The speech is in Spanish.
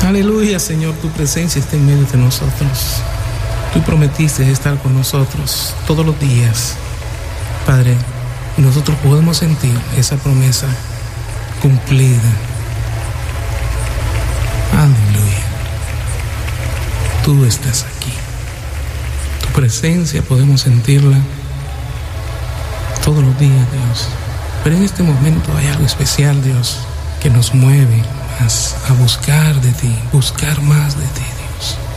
Aleluya, Señor, tu presencia está en medio de nosotros. Tú prometiste estar con nosotros todos los días, Padre, y nosotros podemos sentir esa promesa cumplida. Aleluya. Tú estás aquí. Tu presencia podemos sentirla todos los días, Dios. Pero en este momento hay algo especial, Dios, que nos mueve más a buscar de ti, buscar más de ti, Dios.